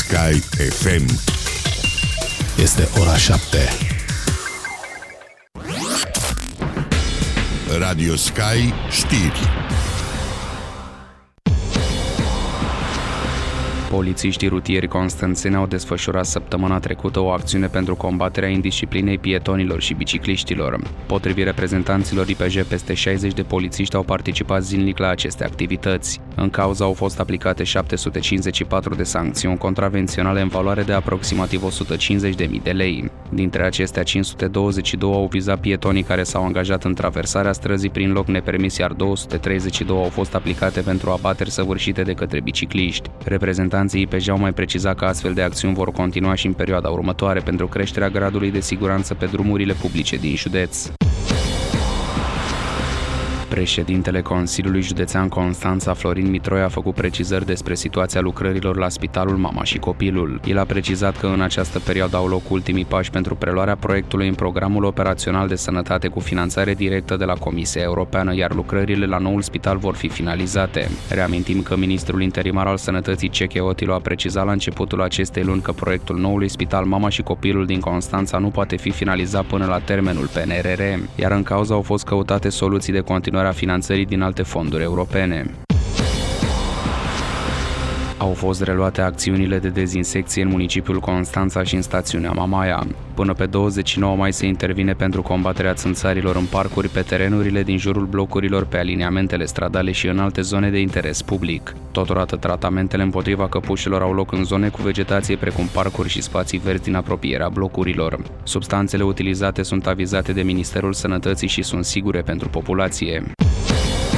Sky FM. Este ora 7. Radio Sky știri. Polițiștii rutieri constanțeni au desfășurat săptămâna trecută o acțiune pentru combaterea indisciplinei pietonilor și bicicliștilor. Potrivit reprezentanților IPJ, peste 60 de polițiști au participat zilnic la aceste activități. În cauză au fost aplicate 754 de sancțiuni contravenționale în valoare de aproximativ 150.000 de lei. Dintre acestea, 522 au vizat pietonii care s-au angajat în traversarea străzii prin loc nepermis, iar 232 au fost aplicate pentru abateri săvârșite de către bicicliști. Reprezentanții IPJ au mai precizat că astfel de acțiuni vor continua și în perioada următoare pentru creșterea gradului de siguranță pe drumurile publice din județ. Președintele Consiliului Județean Constanța, Florin Mitroi, a făcut precizări despre situația lucrărilor la Spitalul Mama și Copilul. El a precizat că în această perioadă au loc ultimii pași pentru preluarea proiectului în programul operațional de sănătate cu finanțare directă de la Comisia Europeană, iar lucrările la noul spital vor fi finalizate. Reamintim că ministrul interimar al Sănătății, Ceche Otilo, a precizat la începutul acestei luni că proiectul noului spital Mama și Copilul din Constanța nu poate fi finalizat până la termenul PNRR, iar în cauză au fost căutate soluții de continuare a finanțării din alte fonduri europene. Au fost reluate acțiunile de dezinsecție în municipiul Constanța și în stațiunea Mamaia. Până pe 29 mai se intervine pentru combaterea țânțarilor în parcuri, pe terenurile din jurul blocurilor, pe aliniamentele stradale și în alte zone de interes public. Totodată, tratamentele împotriva căpușilor au loc în zone cu vegetație precum parcuri și spații verzi din apropierea blocurilor. Substanțele utilizate sunt avizate de Ministerul Sănătății și sunt sigure pentru populație.